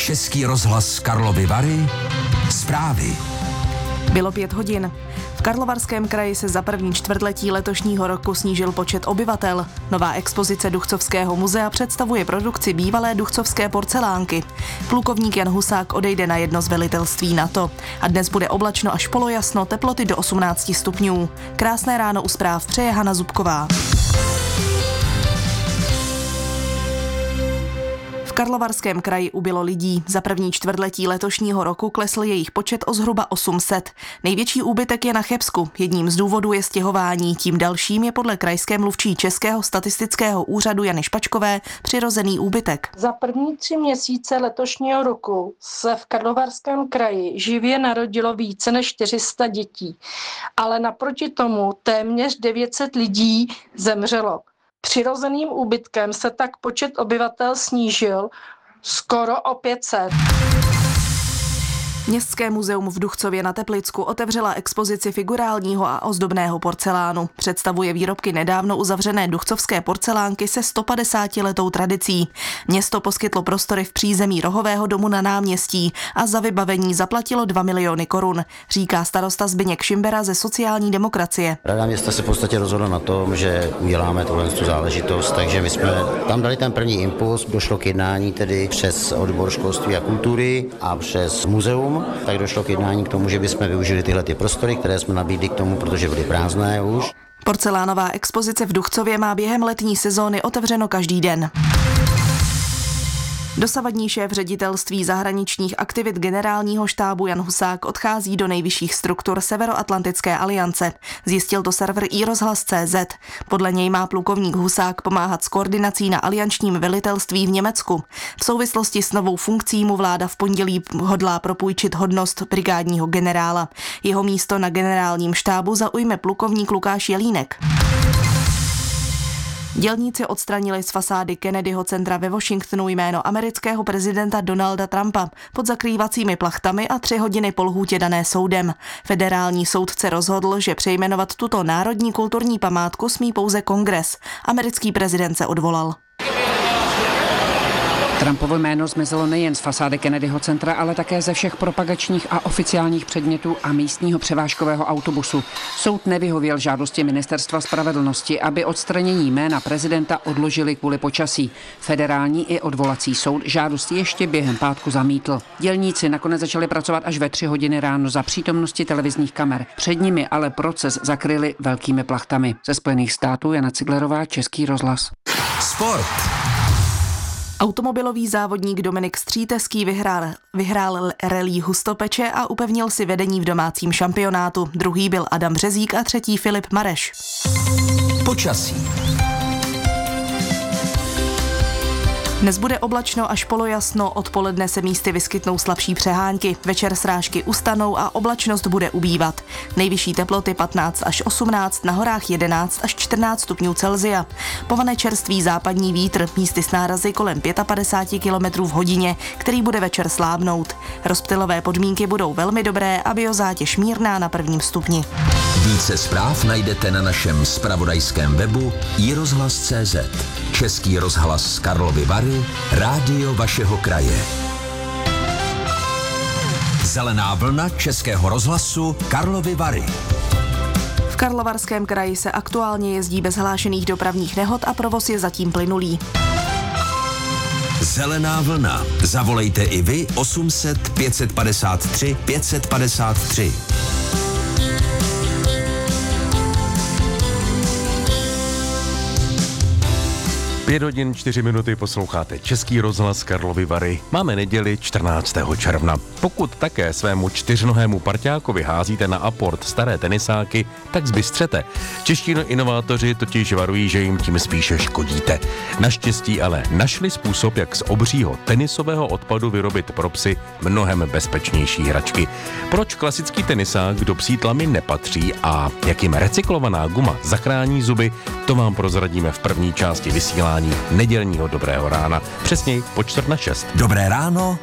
Český rozhlas Karlovy Vary. Zprávy. Bylo 5 hodin. V Karlovarském kraji se za první čtvrtletí letošního roku snížil počet obyvatel. Nová expozice Duchcovského muzea představuje produkci bývalé duchcovské porcelánky. Plukovník Jan Husák odejde na jedno z velitelství NATO. A dnes bude oblačno až polojasno, teploty do 18 stupňů. Krásné ráno u zpráv přeje Hana Zubková. V Karlovarském kraji ubylo lidí. Za první čtvrtletí letošního roku klesl jejich počet o zhruba 800. Největší úbytek je na Chebsku. Jedním z důvodů je stěhování, tím dalším je podle krajské mluvčí Českého statistického úřadu Jany Špačkové přirozený úbytek. Za první 3 měsíce letošního roku se v Karlovarském kraji živě narodilo více než 400 dětí, ale naproti tomu téměř 900 lidí zemřelo. Přirozeným úbytkem se tak počet obyvatel snížil skoro o 500. Městské muzeum v Duchcově na Teplicku otevřela expozici figurálního a ozdobného porcelánu. Představuje výrobky nedávno uzavřené duchcovské porcelánky se 150letou tradicí. Město poskytlo prostory v přízemí Rohového domu na náměstí a za vybavení zaplatilo 2 miliony korun, říká starosta Zbyněk Šimbera ze sociální demokracie. Rada města se v podstatě rozhodla na tom, že uděláme tuhle záležitost, takže my jsme tam dali ten první impuls, došlo k jednání tedy přes odbor školství a kultury a přes muzeum. Tak došlo k jednání k tomu, že bychom využili tyhle prostory, které jsme nabídli k tomu, protože byly prázdné už. Porcelánová expozice v Duchcově má během letní sezóny otevřeno každý den. Dosavadní šéf ředitelství zahraničních aktivit generálního štábu Jan Husák odchází do nejvyšších struktur Severoatlantické aliance. Zjistil to server iRozhlas.cz. Podle něj má plukovník Husák pomáhat s koordinací na aliančním velitelství v Německu. V souvislosti s novou funkcí mu vláda v pondělí hodlá propůjčit hodnost brigádního generála. Jeho místo na generálním štábu zaujme plukovník Lukáš Jelínek. Dělníci odstranili z fasády Kennedyho centra ve Washingtonu jméno amerického prezidenta Donalda Trumpa pod zakrývacími plachtami a 3 hodiny po lhůtě dané soudem. Federální soudce rozhodl, že přejmenovat tuto národní kulturní památku smí pouze Kongres. Americký prezident se odvolal. Trumpovo jméno zmizelo nejen z fasády Kennedyho centra, ale také ze všech propagačních a oficiálních předmětů a místního převážkového autobusu. Soud nevyhověl žádosti Ministerstva spravedlnosti, aby odstranění jména prezidenta odložili kvůli počasí. Federální i odvolací soud žádost ještě během pátku zamítl. Dělníci nakonec začali pracovat až ve 3 hodiny ráno za přítomnosti televizních kamer. Před nimi ale proces zakryli velkými plachtami. Ze Spojených států Jana Ciglerová, Český rozhlas. Sport. Automobilový závodník Dominik Stříteský vyhrál rallye Hustopeče a upevnil si vedení v domácím šampionátu. Druhý byl Adam Březík a třetí Filip Mareš. Počasí. Dnes bude oblačno až polojasno, odpoledne se místy vyskytnou slabší přehánky, večer srážky ustanou a oblačnost bude ubývat. Nejvyšší teploty 15 až 18, na horách 11 až 14 stupňů Celsia. Povane čerstvý západní vítr, místy s nárazy kolem 55 km v hodině, který bude večer slábnout. Rozptylové podmínky budou velmi dobré a biozátěž mírná na 1. stupni. Více zpráv najdete na našem zpravodajském webu iRozhlas.cz. Český rozhlas Karlovy Vary, rádio vašeho kraje. Zelená vlna Českého rozhlasu Karlovy Vary. V Karlovarském kraji se aktuálně jezdí bez hlášených dopravních nehod a provoz je zatím plynulý. Zelená vlna. Zavolejte i vy 800 553 553. 5 hodin 4 minuty posloucháte Český rozhlas Karlovy Vary. Máme neděli 14. června. Pokud také svému 4nohému parťákovi házíte na aport staré tenisáky, tak zbystřete. Čeští inovátoři totiž varují, že jim tím spíše škodíte. Naštěstí ale našli způsob, jak z obřího tenisového odpadu vyrobit pro psy mnohem bezpečnější hračky. Proč klasický tenisák do psí tlamy nepatří a jak jim recyklovaná guma zachrání zuby, to vám prozradíme v první části vysílání nedělního Dobrého rána. Přesněji po 5:45. Dobré ráno